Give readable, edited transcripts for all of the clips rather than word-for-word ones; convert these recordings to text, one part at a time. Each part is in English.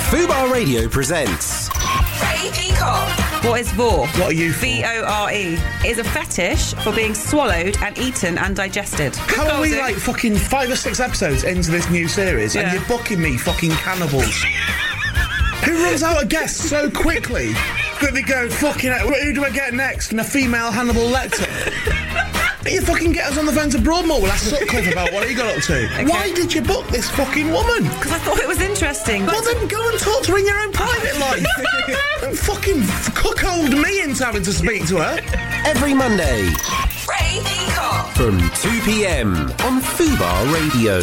Fubar Radio presents Ray Peacock. What is vor? What are you for? V-O-R-E. It is a fetish for being swallowed and eaten and digested. How are we like fucking 5 or 6 episodes into this new series and Yeah. you're booking me fucking cannibals? Who runs out of guests so quickly that they go, fucking hell, who do I get next? And a female Hannibal Lecter? You fucking get us on the phone to Broadmoor. We'll ask Sutcliffe about what he got up to. Okay. Why did you book this fucking woman? Because I thought it was interesting. Well, then go and talk to her in your own private life. Don't fucking cuckold me into having to speak to her. every Monday Ray Peacock. from 2 p.m. on Fubar Radio.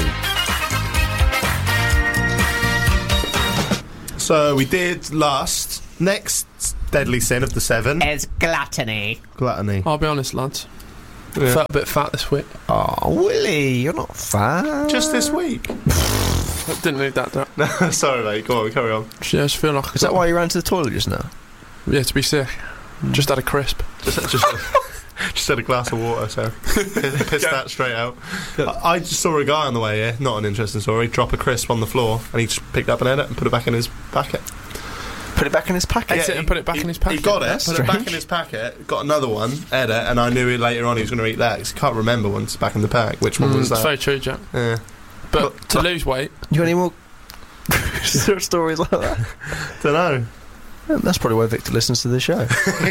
So we did lust. Next deadly sin of the 7. Is gluttony. Gluttony. I'll be honest, lads. Yeah. Felt a bit fat this week. Oh, Willie, you're not fat. Just this week. I didn't need that. Sorry, mate. Go on, carry on. Yeah, I just feel like... Is that why you ran to the toilet just now? Yeah, to be sick. Just had a crisp. Just had a glass of water, so pissed that straight out. I just saw a guy on the way here, not an interesting story, drop a crisp on the floor, and he just picked up an edit and put it back in his packet. Put it back in his packet. Ate it and put it back in his packet. He got it, That's put it back strange. in his packet, got another one, edit, and I knew later on he was going to eat that, because he can't remember once it's back in the pack which one was It's that. very true, Jack. Yeah. But to lose weight... You got any more stories like that? Don't know. That's probably why Victor listens to the show.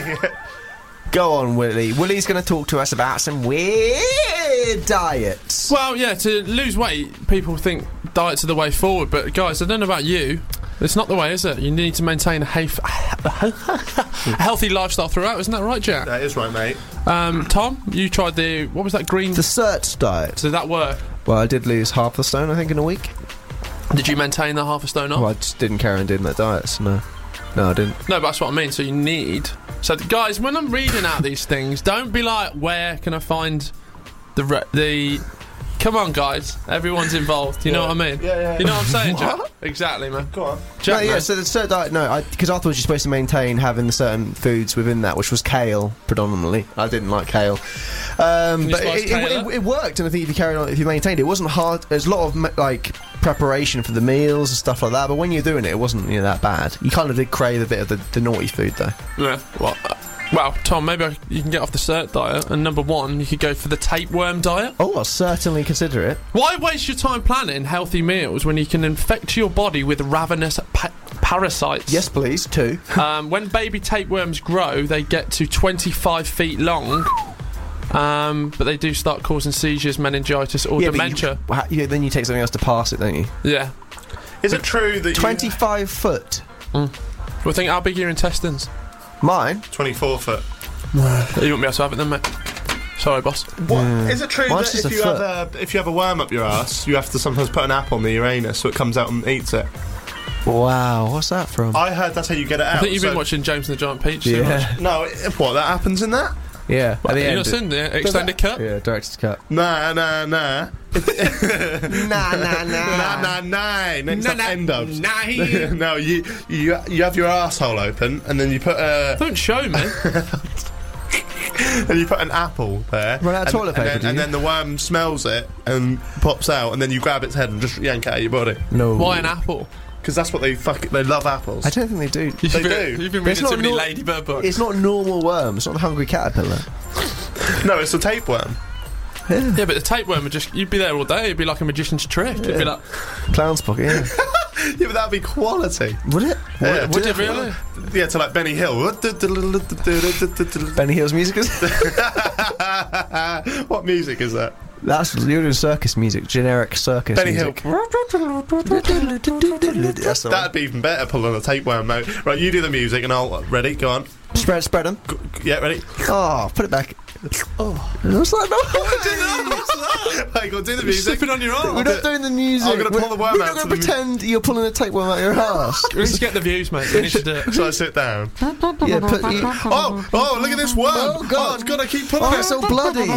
Go on, Willie. Willie's going to talk to us about some weird diets. Well, yeah, to lose weight, people think diets are the way forward, but guys, I don't know about you. It's not the way, is it? You need to maintain a healthy lifestyle throughout, isn't that right, Jack? That is right, mate. Tom, you tried the... What was that green... The CERT diet. Did that work? Well, I did lose half a stone, I think, in a week. Did you maintain that half a stone off? Well, I just didn't carry on doing that diet, so no. No, I didn't. No, but that's what I mean. So you need... So, guys, when I'm reading out these things, don't be like, where can I find the... Come on, guys. Everyone's involved. You know what I mean? Yeah. You know what I'm saying, Jack? What? Exactly, man. Go on. Jack, No, yeah, man. so the CERT diet, no, because I thought you're supposed to maintain having the certain foods within that, which was kale, predominantly. I didn't like kale. But spice kale up? it worked, and I think if you carried on, if you maintained it, it wasn't hard. There's a lot of, preparation for the meals and stuff like that, but when you're doing it, it wasn't, that bad. You kind of did crave a bit of the naughty food, though. Yeah. Well, Tom, maybe you can get off the CERT diet, and number 1, you could go for the tapeworm diet. Oh, I'll certainly consider it. Why waste your time planning healthy meals when you can infect your body with ravenous parasites? Yes, please, 2. When baby tapeworms grow, they get to 25 feet long, but they do start causing seizures, meningitis, or dementia. Then you take something else to pass it, don't you? Yeah. Is it true that 25 foot. Well, think how big are your intestines? Mine? 24 foot. You won't be able to have it then, mate. Sorry, boss. What? Is it true Mine's that just if you have a worm up your ass, you have to sometimes put an apple near your anus so it comes out and eats it? Wow, what's that from? I heard that's how you get it out. I think you've been so- watching James and the Giant Peach too much. Yeah. No, what, that happens in that? Yeah. At the You end. know, seen the extended cut? Yeah, director's cut. Nah. Nah. Nah. Next up, end of. No, you have your asshole open and then you put Don't show me. and you put an apple there. Run out of toilet paper, do you? and then the worm smells it and pops out, and then you grab its head and just yank it out of your body. No. Why an apple? Because that's what they love apples. I don't think they do. They do. You've been But it's reading not too many nor- Ladybird books. It's not normal worm. It's not the hungry caterpillar. No, it's a tapeworm. Yeah, but the tapeworm would just... You'd be there all day. It'd be like a magician's trick. It'd be like... Clown's pocket, yeah. Yeah, but that'd be quality. Would it? Yeah. Would it really? Yeah, to like Benny Hill. Benny Hill's music is... What music is that? That's you're doing circus music, generic circus Benny Hill. music. That's the one. That'd be even better pulling a tapeworm, mate. Right, you do the music and I'll... Ready? Go on. Spread them. Yeah, ready? Oh, put it back. Oh, what's that? Right, go on, do the music. Sipping on your arm. We're not doing the music. I'm gonna pull the worm We're out not to going to the pretend you're pulling a tapeworm out your ass. Let's get the views, mate. We need to do it. Shall I sit down? Yeah, put you... Oh, look at this worm. Oh, God. It's got to keep pulling Oh, it. it's all bloody.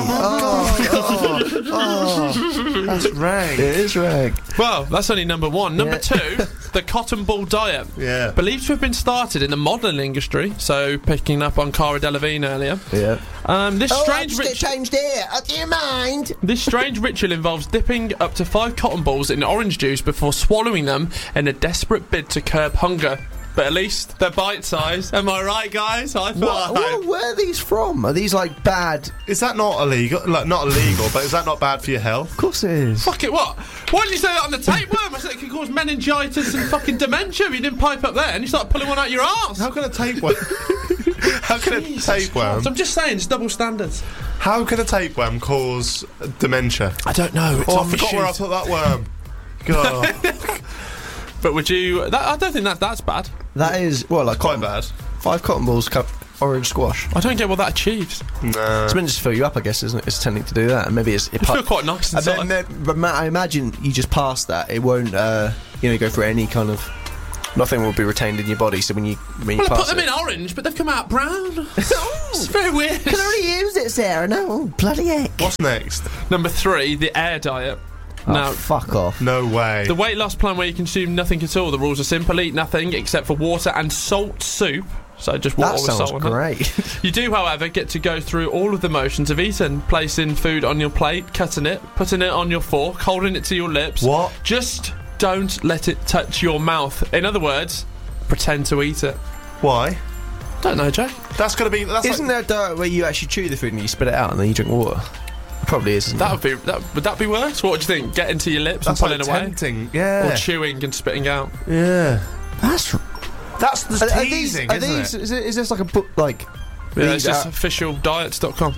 Oh, that's rag. It is rag. Well, that's only number 1. Number 2, the cotton ball diet. Yeah. Believed to have been started in the modelling industry, so picking up on Cara Delevingne earlier. Yeah. This strange changed here. Do you mind? This strange ritual involves dipping up to 5 cotton balls in orange juice before swallowing them in a desperate bid to curb hunger. But at least they're bite-sized. Am I right, guys? Where are these from? Are these like bad? Is that not illegal? Like, not illegal, but is that not bad for your health? Of course it is. Fuck it, what? Why didn't you say that on the tapeworm? I said it could cause meningitis and fucking dementia if you didn't pipe up there and you start pulling one out your arse. How can a tapeworm... How can a tapeworm... I'm just saying, it's double standards. How can a tapeworm cause dementia? I don't know. It's I forgot where I put that worm. God. But would you... I don't think that's bad. That is, well, like quite bad. 5 cotton balls, orange squash. I don't get what that achieves. No. It's meant to just fill you up, I guess, isn't it? It's tending to do that, and maybe it feel quite nice inside. But I imagine you just pass that, it won't, go through any kind of... Nothing will be retained in your body, so when you I pass put them in orange, but they've come out brown. It's very weird. Can I already use it, Sarah? No, bloody heck. What's next? Number 3, the air diet. Now, fuck off. No way. The weight loss plan where you consume nothing at all. The rules are simple: eat nothing except for water and salt soup. So just water with salt. That sounds great. You do, however, get to go through all of the motions of eating: placing food on your plate, cutting it, putting it on your fork, holding it to your lips. What? Just don't let it touch your mouth. In other words, pretend to eat it. Why? Don't know, Jay. That's got to be... Isn't there a diet where you actually chew the food and you spit it out and then you drink water? Probably isn't. Would that be worse? What do you think? Get into your lips That's and pulling like away? Tempting. Yeah. Or chewing and spitting out? Yeah. That's the teasing, isn't it? Is this like a book, like... Yeah, it's just officialdiets.com.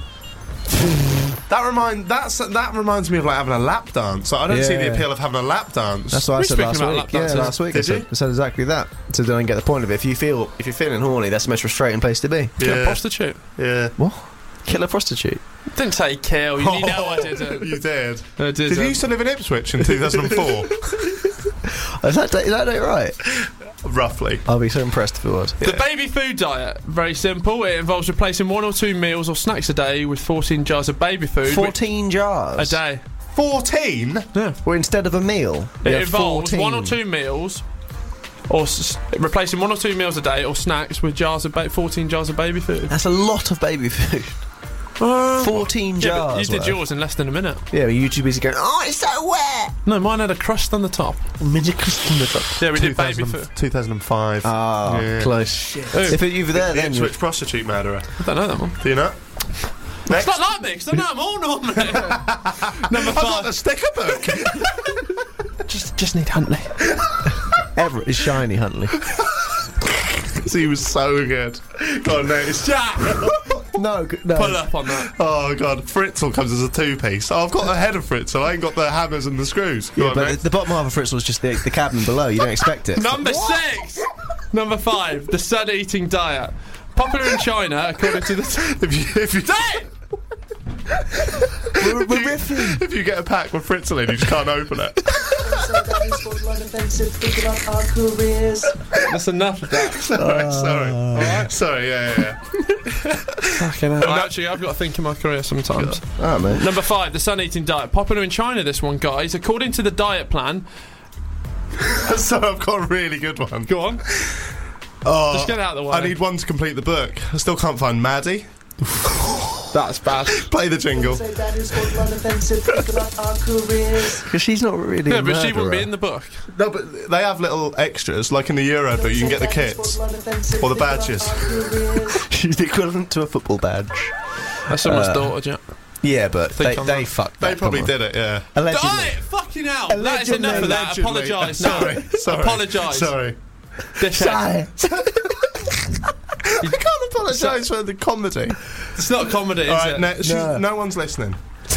That reminds me of like having a lap dance. Like, I don't see the appeal of having a lap dance. That's what I said last week. Yeah, last week I said exactly that. So don't get the point of it. If you're feeling horny, that's the most frustrating place to be. Kill a prostitute. Yeah. What? Kill a prostitute? Didn't say kill. You know I didn't. You did. I did. Did you used to live in Ipswich in 2004? Is that date right? Roughly. I'll be so impressed if it was. The baby food diet, very simple. It involves replacing 1 or 2 meals or snacks a day with 14 jars of baby food. 14 jars? A day. 14? Yeah. Well, instead of a meal. It involves 14. 1 or 2 meals, or replacing 1 or 2 meals a day or snacks with 14 jars of baby food. That's a lot of baby food. 14 jars. You did yours in less than a minute. Yeah, but YouTube is going, oh, it's so wet. No, mine had a crust on the top. Mini crust on the top. Yeah, we did baby food. 2005. Oh, yeah. Close. If you were there, then Ipswich prostitute murderer. I don't know that one. Do you know? It's not like me, because I know them all normally. Number 5. I got the sticker book. just need Huntley. Everett is shiny, Huntley. He was so good. God, no, it's Jack. No. Pull up on that. Oh god, Fritzl comes as a 2-piece. Oh, I've got the head of Fritzl. I ain't got the hammers and the screws. Yeah, but the bottom half of Fritzl is just the cabin below. You don't expect it. Number 6. Number 5. The sun-eating diet. Popular in China, according to the... if you We're riffing. If you get a pack with Fritzl in, you just can't open it. That's enough of that. Sorry, yeah. Fucking hell. Actually, I've got to think of my career sometimes. Oh, man. Number 5, the sun-eating diet. Popular in China, this one, guys. According to the diet plan... So I've got a really good one. Go on. Oh, just get out of the way. I need one to complete the book. I still can't find Maddie. That's bad. Play the jingle. Because she's not really. Yeah, but she wouldn't be in the book. No, but they have little extras, like in the Euro book. You can get the kits or the badges. She's the equivalent to a football badge. That's someone's daughter, Jack. Yeah, but they fucked that. They probably did it. Yeah. Allegedly. Fucking hell! That is enough of that. Apologise. Sorry. Apologise. Sorry. Sorry. You can't apologise for the comedy. It's not comedy, is it? No one's listening.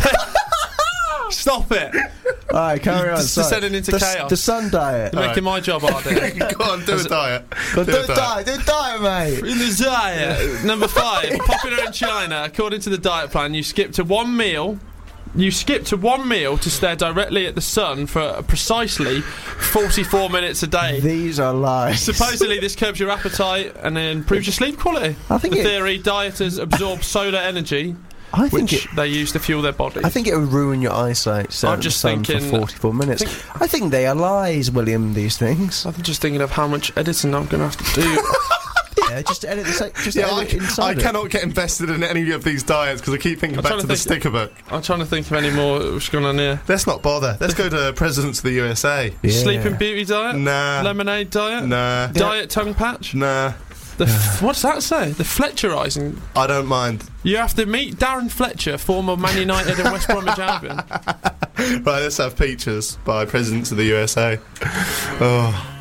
Stop it! Alright, carry on. Just descending into chaos. The sun diet. You're making my job harder. Go on, do a diet. Do a diet, mate. In the diet. Number 5, popular in China. According to the diet plan, you skip to one meal to stare directly at the sun for precisely 44 minutes a day. These are lies. Supposedly this curbs your appetite and improves your sleep quality. I think the theory, dieters absorb solar energy I think which they use to fuel their bodies. I think it would ruin your eyesight. I'm just thinking for 44 minutes. I think they are lies, William. These things. I'm just thinking of how much editing I'm going to have to do. Yeah, just edit the. I cannot get invested in any of these diets because I keep thinking back to the sticker book. I'm trying to think of any more what's going on here. Let's not bother. Let's go to Presidents of the USA. Yeah. Sleeping Beauty diet? Nah. Lemonade diet? Nah. Diet tongue patch? Nah. What's that say? The Fletcherising. I don't mind. You have to meet Darren Fletcher, former Man United and West Bromwich Albion. Right, let's have Peaches by Presidents of the USA. Oh.